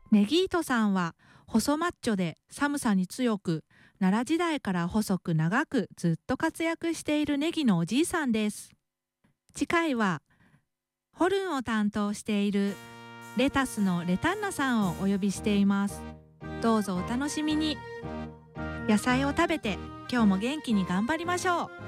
ネギートさんは細マッチョで寒さに強く、奈良時代から細く長くずっと活躍しているネギのおじいさんです。次回はホルンを担当しているレタスのレタンナさんをお呼びしています。どうぞお楽しみに。野菜を食べて今日も元気に頑張りましょう。